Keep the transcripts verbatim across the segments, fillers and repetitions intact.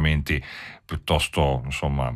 ragionamenti piuttosto, insomma,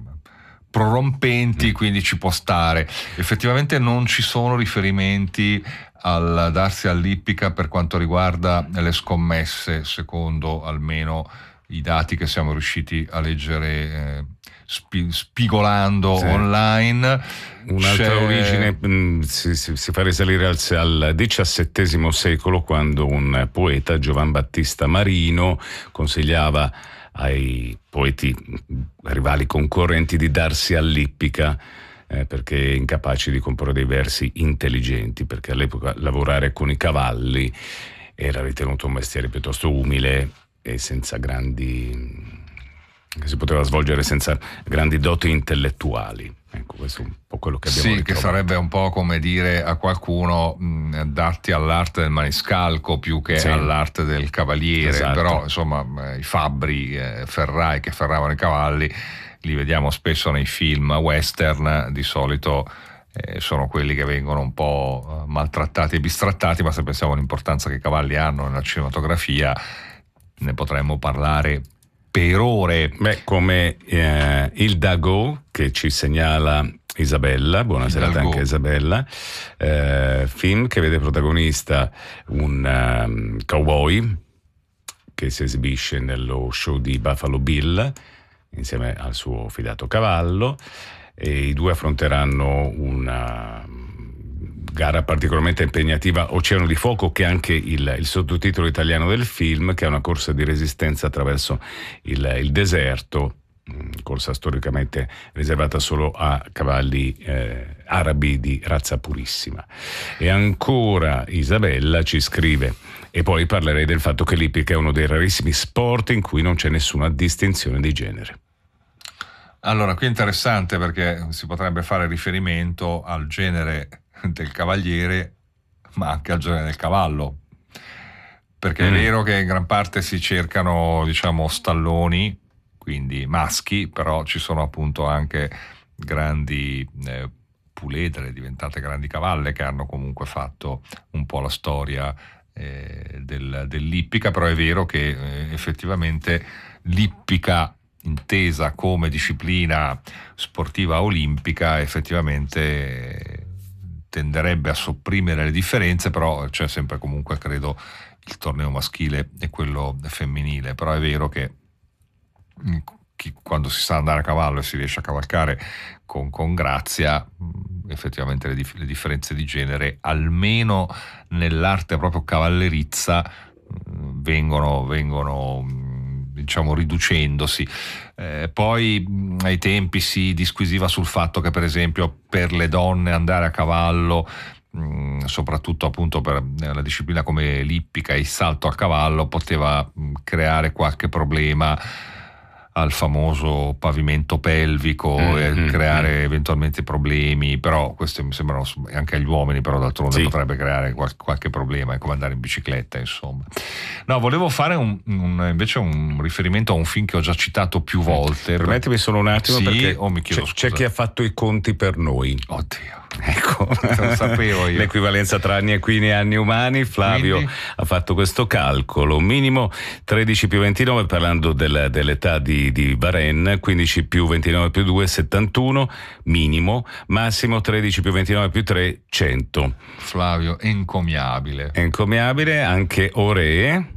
prorompenti, quindi ci può stare. Effettivamente non ci sono riferimenti al darsi all'ippica per quanto riguarda le scommesse, secondo almeno i dati che siamo riusciti a leggere eh, spi- spigolando sì. online. Un'altra C'è... origine mh, si, si, si fa risalire al, al diciassettesimo secolo, quando un poeta, Giovan Battista Marino, consigliava ai poeti rivali concorrenti di darsi all'ippica eh, perché incapaci di comporre dei versi intelligenti, perché all'epoca lavorare con i cavalli era ritenuto un mestiere piuttosto umile e senza grandi che si poteva svolgere senza grandi doti intellettuali. Ecco, questo è un po' quello che abbiamo sì, ritrovato. Che sarebbe un po' come dire a qualcuno mh, datti all'arte del maniscalco più che sì. all'arte del cavaliere, esatto. Però insomma i fabbri, eh, ferrai che ferravano i cavalli li vediamo spesso nei film western, di solito eh, sono quelli che vengono un po' maltrattati e bistrattati, ma se pensiamo all'importanza che i cavalli hanno nella cinematografia ne potremmo parlare per ore. Beh, come eh, il Dago che ci segnala Isabella, buona serata anche a Isabella, eh, film che vede protagonista un um, cowboy che si esibisce nello show di Buffalo Bill insieme al suo fidato cavallo, e i due affronteranno una gara particolarmente impegnativa, Oceano di Fuoco, che è anche il, il sottotitolo italiano del film, che è una corsa di resistenza attraverso il, il deserto, corsa storicamente riservata solo a cavalli eh, arabi di razza purissima. E ancora Isabella ci scrive: e poi parlerei del fatto che l'ippica è uno dei rarissimi sport in cui non c'è nessuna distinzione di genere. Allora, qui è interessante perché si potrebbe fare riferimento al genere del cavaliere, ma anche al genere del cavallo, perché mm. è vero che in gran parte si cercano, diciamo, stalloni, quindi maschi, però ci sono appunto anche grandi eh, puledre diventate grandi cavalle che hanno comunque fatto un po' la storia eh, del, dell'ippica. Però è vero che eh, effettivamente l'ippica intesa come disciplina sportiva olimpica effettivamente tenderebbe a sopprimere le differenze, però c'è sempre comunque, credo, il torneo maschile e quello femminile. Però è vero che chi, quando si sa andare a cavallo e si riesce a cavalcare con, con grazia, effettivamente le, dif- le differenze di genere, almeno nell'arte proprio cavallerizza, vengono, vengono diciamo riducendosi. Eh, poi ai tempi si disquisiva sul fatto che per esempio per le donne andare a cavallo, mh, soprattutto appunto per la disciplina come l'ippica e il salto a cavallo, poteva mh, creare qualche problema al famoso pavimento pelvico mm-hmm, e creare mm. eventualmente problemi, però questo mi sembrano anche agli uomini, però d'altronde sì. potrebbe creare qual- qualche problema, è come andare in bicicletta, insomma. No, volevo fare un, un, invece un riferimento a un film che ho già citato più volte. Permettimi solo un attimo, sì, perché oh, mi chiedo c'è, scusa. c'è chi ha fatto i conti per noi. Oddio. Ecco, lo sapevo io. L'equivalenza tra anni equini e anni umani. Flavio Quindi? ha fatto questo calcolo: minimo tredici più ventinove, parlando del, dell'età di, di Varenne, quindici più ventinove più due, settantuno, minimo, massimo tredici più ventinove più tre, cento. Flavio, encomiabile. Encomiabile, anche Ore.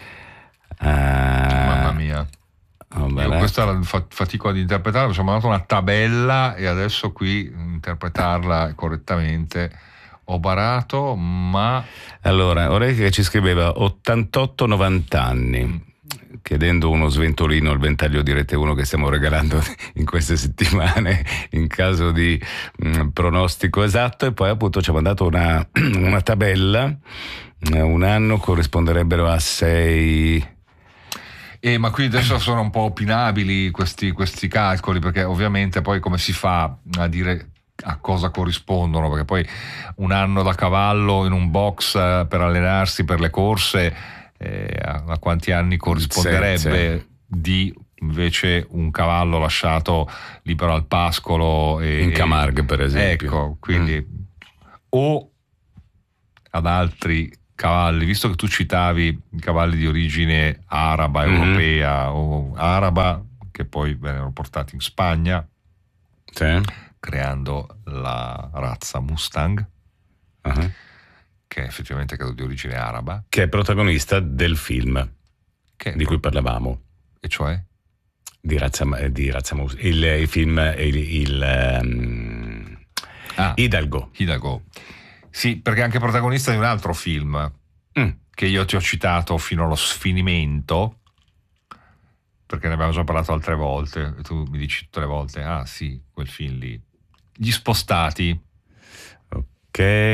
Ah, mamma mia. Oh, io questa fatico ad interpretarla, mi sono mandato una tabella e adesso qui interpretarla correttamente ho barato, ma allora Ore che ci scriveva ottantotto novanta anni, mm. chiedendo uno sventolino al ventaglio di Rete uno che stiamo regalando in queste settimane in caso di mh, pronostico esatto. E poi appunto ci ha mandato una, una tabella, un anno corrisponderebbero a sei. Eh, ma qui adesso sono un po' opinabili questi, questi calcoli, perché ovviamente poi come si fa a dire a cosa corrispondono, perché poi un anno da cavallo in un box per allenarsi per le corse, eh, a, a quanti anni corrisponderebbe sì, sì. di invece un cavallo lasciato libero al pascolo e, in Camargue per esempio, ecco, quindi mm. o ad altri cavalli, visto che tu citavi cavalli di origine araba, Mm-hmm. europea o araba, che poi vennero portati in Spagna, Sì. creando la razza Mustang, Uh-huh. che è effettivamente credo di origine araba, Che è protagonista del film che di cui parlavamo, e cioè di razza, di razza mus- il, il film il, il um, ah, Hidalgo. Hidalgo. Sì, perché è anche protagonista di un altro film Mm. che io ti ho citato fino allo sfinimento, perché ne abbiamo già parlato altre volte, e tu mi dici tutte le volte, ah sì, quel film lì. Gli Spostati, Ok.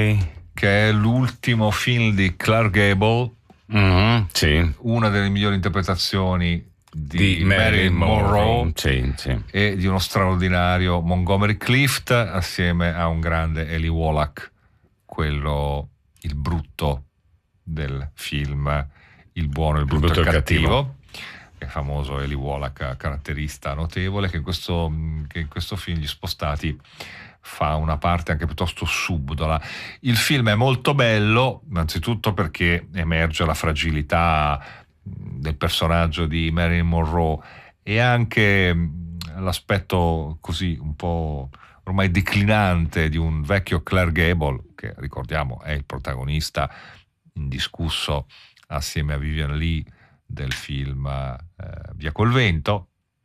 che è l'ultimo film di Clark Gable, Mm-hmm. Sì. una delle migliori interpretazioni di, Di Marilyn Marilyn Monroe, Monroe. Sì, sì. e di uno straordinario Montgomery Clift assieme a un grande Eli Wallach, quello, il brutto del film Il buono, il brutto, brutto e il e il cattivo, che è famoso Eli Wallach, caratterista notevole, che in questo, che in questo film Gli Spostati fa una parte anche piuttosto subdola. Il film è molto bello, innanzitutto perché emerge la fragilità del personaggio di Marilyn Monroe e anche l'aspetto così un po' ormai declinante di un vecchio Clark Gable, che ricordiamo è il protagonista indiscusso assieme a Vivian Leigh del film eh, Via col vento.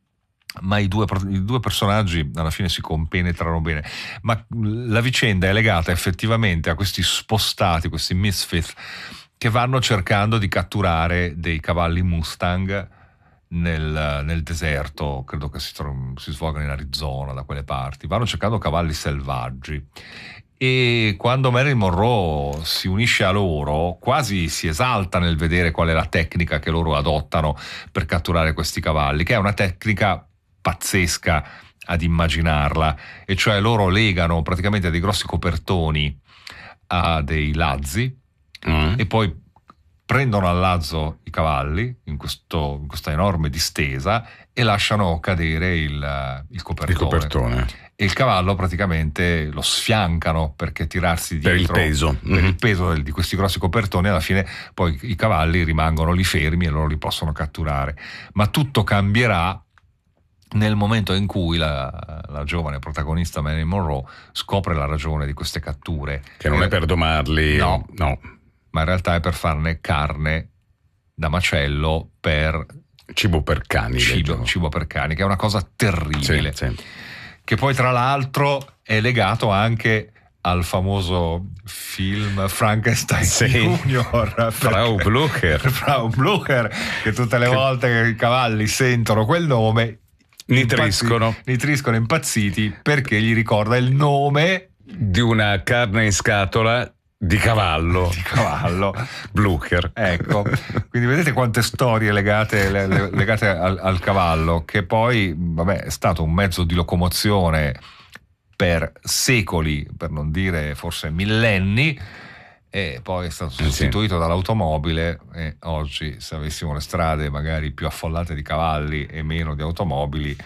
Ma i due, i due personaggi alla fine si compenetrano bene, ma la vicenda è legata effettivamente a questi spostati, questi misfits, che vanno cercando di catturare dei cavalli Mustang nel, nel deserto, credo che si, si svolgano in Arizona, da quelle parti, vanno cercando cavalli selvaggi. E quando Marilyn Monroe si unisce a loro, quasi si esalta nel vedere qual è la tecnica che loro adottano per catturare questi cavalli, che è una tecnica pazzesca ad immaginarla, e cioè loro legano praticamente dei grossi copertoni a dei lazzi mm. e poi prendono al lazzo i cavalli in, questo, in questa enorme distesa e lasciano cadere il, il copertone. Il copertone. E il cavallo praticamente lo sfiancano perché tirarsi dietro per il peso, per mm-hmm. il peso di questi grossi copertoni. Alla fine poi i cavalli rimangono lì fermi e loro li possono catturare, ma tutto cambierà nel momento in cui la, la giovane protagonista Marilyn Monroe scopre la ragione di queste catture, che non e, è per domarli, no, no, ma in realtà è per farne carne da macello per cibo per cani, cibo, cibo per cani, che è una cosa terribile, sì, sì. che poi tra l'altro è legato anche al famoso film Frankenstein sì. Junior, Frau Blücher Frau Blücher, che tutte le che... volte che i cavalli sentono quel nome nitriscono impazzi, nitriscono impazziti perché gli ricorda il nome di una carne in scatola di cavallo, di cavallo Blücher. Ecco, quindi vedete quante storie legate, le, legate al, al cavallo, che poi vabbè, è stato un mezzo di locomozione per secoli, per non dire forse millenni, e poi è stato sostituito eh sì. dall'automobile, e oggi se avessimo le strade magari più affollate di cavalli e meno di automobili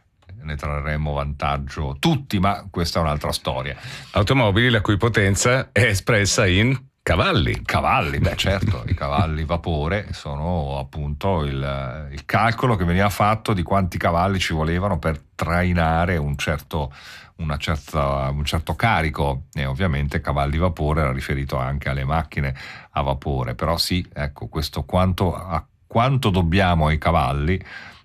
ne trarremmo vantaggio tutti, ma questa è un'altra storia. Automobili la cui potenza è espressa in cavalli. Cavalli, beh certo, i cavalli vapore sono appunto il, il calcolo che veniva fatto di quanti cavalli ci volevano per trainare un certo, una certa, un certo carico, e ovviamente cavalli vapore era riferito anche alle macchine a vapore, però sì, ecco, questo quanto, a quanto dobbiamo ai cavalli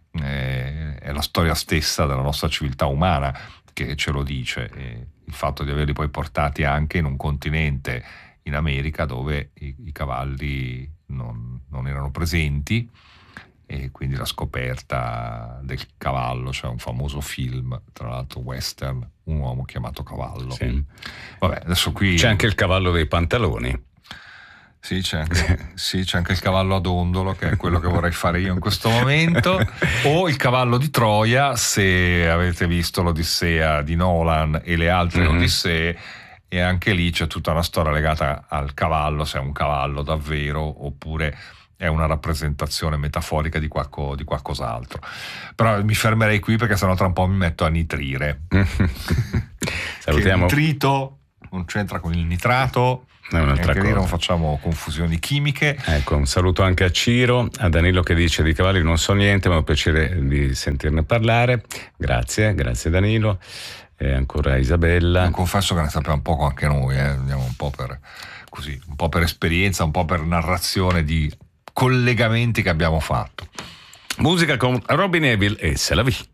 eh, è la storia stessa della nostra civiltà umana che ce lo dice, e il fatto di averli poi portati anche in un continente, in America, dove i, i cavalli non, non erano presenti, e quindi la scoperta del cavallo, cioè un famoso film, tra l'altro western, Un uomo chiamato cavallo. Sì. Vabbè, adesso qui c'è anche il cavallo dei pantaloni. Sì c'è, anche, sì, c'è anche il cavallo ad ondolo, che è quello che vorrei fare io in questo momento, o il cavallo di Troia, se avete visto l'Odissea di Nolan e le altre mm-hmm. Odissee, e anche lì c'è tutta una storia legata al cavallo, se è un cavallo davvero oppure è una rappresentazione metaforica di, qualco, di qualcos'altro. Però mi fermerei qui perché sennò tra un po' mi metto a nitrire. Salutiamo. Che nitrito non c'entra con il nitrato. È un'altra anche cosa. lì non facciamo confusioni chimiche. Ecco, un saluto anche a Ciro, a Danilo che dice di cavalli non so niente, ma ho piacere di sentirne parlare. Grazie, grazie Danilo. E ancora Isabella. Io confesso che ne sappiamo poco anche noi, eh. Andiamo un po' per così, un po' per esperienza, un po' per narrazione di collegamenti che abbiamo fatto. Musica con Robin Neville e C'est la vie.